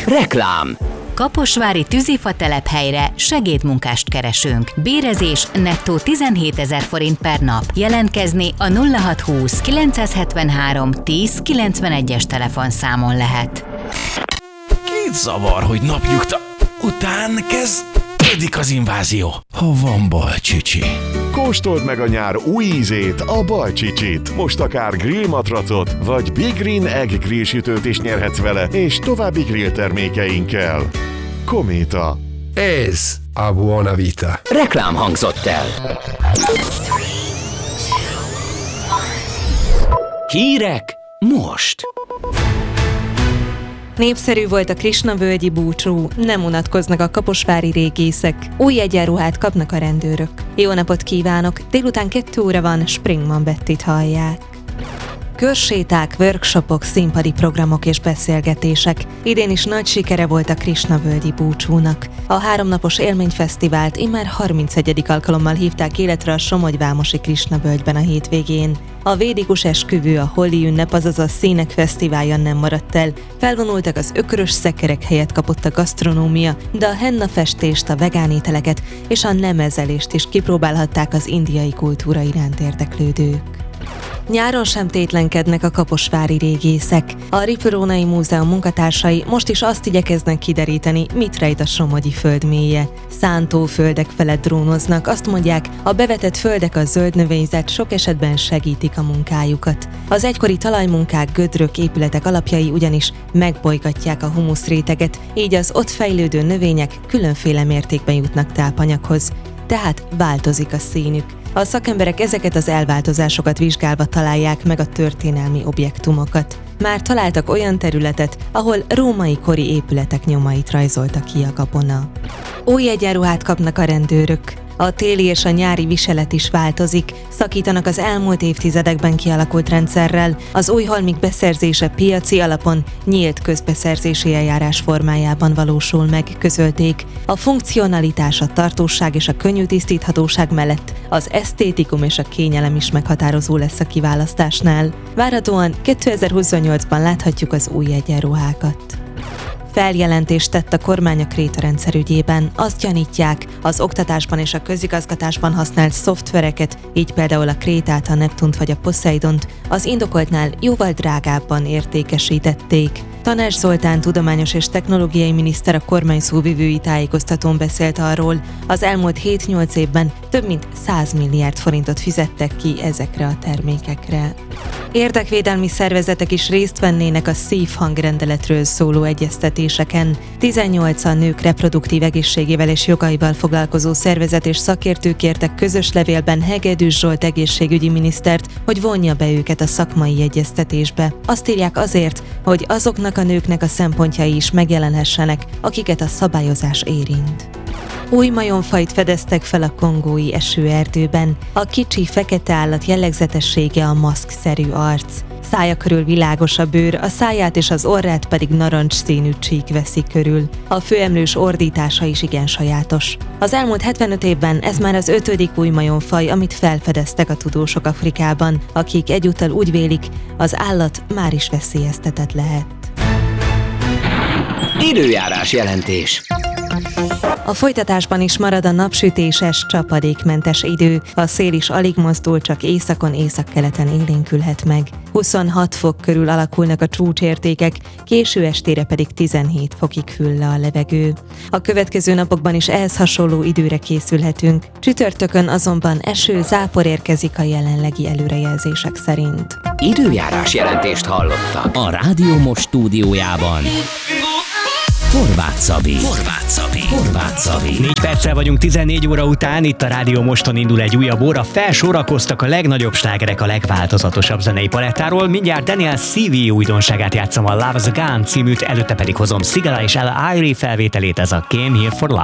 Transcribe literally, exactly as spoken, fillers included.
Reklám. Kaposvári tűzifa telephelyre segédmunkást keresünk. Bérezés nettó tizenhétezer forint per nap. Jelentkezni a nulla hatszázhúsz kilencszázhetvenhárom tíz kilencvenegyes telefonszámon lehet. Két zavar, hogy napnyugta után kezdődik az invázió. Ha van Balcsicsi. Kóstold meg a nyár új ízét, a Balcsicsit. Most akár grill matracot, vagy Big Green Egg grill sütőt is nyerhetsz vele, és további grill termékeinkkel. Kométa. Ez a Buona Vita. Reklám hangzott el. Hírek most. Népszerű volt a Krisna-völgyi búcsú, nem unatkoznak a kaposvári régészek, új egyenruhát kapnak a rendőrök. Jó napot kívánok, délután kettő óra van, Springman Bettit hallják. Körséták, workshopok, színpadi programok és beszélgetések. Idén is nagy sikere volt a Krisna-völgyi búcsúnak. A háromnapos élményfesztivált immár harmincegyedik alkalommal hívták életre a Somogyvámosi Krisna-völgyben a hétvégén. A védikus esküvő, a holi ünnep, azaz a színek fesztiválja nem maradt el. Felvonultak az ökörös szekerek helyett kapott a gasztronómia, de a henna festést, a vegán ételeket és a nemezelést is kipróbálhatták az indiai kultúra iránt érdeklődők. Nyáron sem tétlenkednek a kaposvári régészek. A Ripurónai Múzeum munkatársai most is azt igyekeznek kideríteni, mit rejt a somogyi földmélye. Szántóföldek felett drónoznak, azt mondják, a bevetett földek, a zöld növényzet sok esetben segítik a munkájukat. Az egykori talajmunkák, gödrök, épületek alapjai ugyanis megbolygatják a humuszréteget, így az ott fejlődő növények különféle mértékben jutnak tápanyaghoz. Tehát változik a színük. A szakemberek ezeket az elváltozásokat vizsgálva találják meg a történelmi objektumokat. Már találtak olyan területet, ahol római kori épületek nyomait rajzolta ki a gabona. Új egyenruhát kapnak a rendőrök. A téli és a nyári viselet is változik, szakítanak az elmúlt évtizedekben kialakult rendszerrel, az új halmik beszerzése piaci alapon, nyílt közbeszerzési eljárás formájában valósul meg, közölték. A funkcionalitás, a tartóság és a könnyű tisztíthatóság mellett az esztétikum és a kényelem is meghatározó lesz a kiválasztásnál. Várhatóan kétezer-huszonnyolcban láthatjuk az új egyenruhákat. Feljelentést tett a kormány a krétarendszer ügyében. Azt gyanítják, az oktatásban és a közigazgatásban használt szoftvereket, így például a Krétát, a Neptunt vagy a Poseidont az indokoltnál jóval drágábban értékesítették. Tanács Zoltán tudományos és technológiai miniszter a kormány szóvivői tájékoztatón beszélt arról, az elmúlt hét-nyolc évben több mint száz milliárd forintot fizettek ki ezekre a termékekre. Érdekvédelmi szervezetek is részt vennének a szívhangrendeletről szóló egyeztetéseken. tizennyolc a nők reproduktív egészségével és jogaival foglalkozó szervezet és szakértők kértek közös levélben Hegedűs Zsolt egészségügyi minisztert, hogy vonja be őket a szakmai egyeztetésbe. Azt írják azért, hogy azoknak a nőknek a szempontjai is megjelenhessenek, akiket a szabályozás érint. Új majomfajt fedeztek fel a kongói esőerdőben. A kicsi fekete állat jellegzetessége a maszkszerű arc. Szája körül világos a bőr, a száját és az orrát pedig narancsszínű csík veszi körül. A főemlős ordítása is igen sajátos. Az elmúlt hetvenöt évben ez már az ötödik új majomfaj, amit felfedeztek a tudósok Afrikában, akik egyúttal úgy vélik, az állat már is veszélyeztetett lehet. Időjárás jelentés. A folytatásban is marad a napsütéses, csapadékmentes idő, a szél is alig mozdul, csak északon, északkeleten élénkülhet meg. huszonhat fok körül alakulnak a csúcsértékek, késő estére pedig tizenhét fokig hűl le a levegő. A következő napokban is ehhez hasonló időre készülhetünk, csütörtökön azonban eső, zápor érkezik a jelenlegi előrejelzések szerint. Időjárás jelentést hallottak a Rádió Most stúdiójában. Horváth Szabi. Horváth Szabi. Horváth Szabi. Négy perccel vagyunk tizennégy óra után, itt a Rádió Moston indul egy újabb óra, felsorakoztak a legnagyobb slágerek a legváltozatosabb zenei palettáról. Mindjárt Daniel Szívi újdonságát játszom, a Love is a Gun címűt, előtte pedig hozom Sigala és Ella Irie felvételét, ez a Came Here for Love.